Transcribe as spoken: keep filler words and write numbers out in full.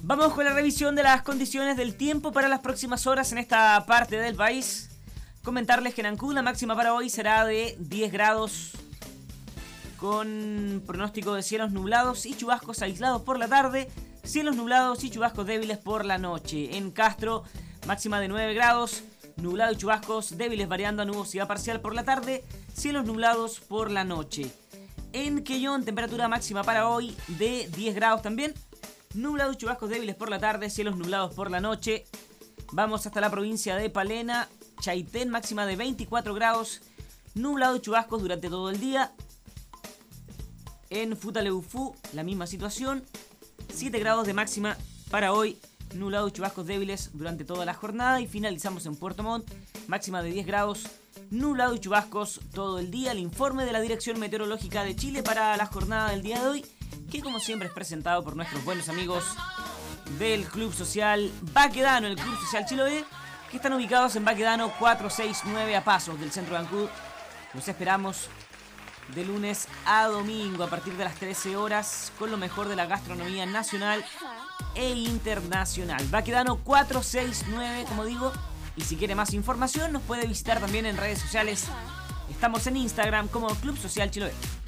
Vamos con la revisión de las condiciones del tiempo para las próximas horas en esta parte del país. Comentarles que en Ancud la máxima para hoy será de diez grados, con pronóstico de cielos nublados y chubascos aislados por la tarde, cielos nublados y chubascos débiles por la noche. En Castro, máxima de nueve grados, nublado y chubascos débiles variando a nubosidad parcial por la tarde, cielos nublados por la noche. En Quellón, temperatura máxima para hoy de diez grados también, nublado y chubascos débiles por la tarde, cielos nublados por la noche. Vamos hasta la provincia de Palena, Chaitén, máxima de veinticuatro grados, nublado y chubascos durante todo el día. En Futaleufú, la misma situación, siete grados de máxima para hoy, nublado y chubascos débiles durante toda la jornada. Y finalizamos en Puerto Montt, máxima de diez grados, nublado y chubascos todo el día. El informe de la Dirección Meteorológica de Chile para la jornada del día de hoy, que como siempre es presentado por nuestros buenos amigos del Club Social Baquedano, el Club Social Chiloé, que están ubicados en Baquedano cuatrocientos sesenta y nueve a pasos del centro de Ancud. Los esperamos de lunes a domingo a partir de las trece horas con lo mejor de la gastronomía nacional e internacional. Baquedano cuatrocientos sesenta y nueve, como digo, y si quiere más información nos puede visitar también en redes sociales. Estamos en Instagram como Club Social Chiloé.